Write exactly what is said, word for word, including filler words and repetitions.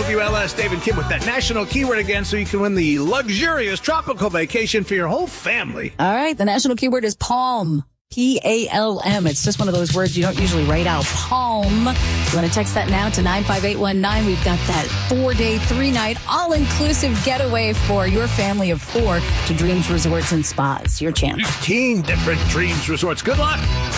W L S, Dave and Kim with that national keyword again so you can win the luxurious tropical vacation for your whole family. All right. The national keyword is palm. P A L M. It's just one of those words you don't usually write out. Palm. You want to text that now to nine five eight one nine. We've got that four-day, three-night, all-inclusive getaway for your family of four to Dreams Resorts and Spas. Your chance. fifteen different Dreams Resorts. Good luck.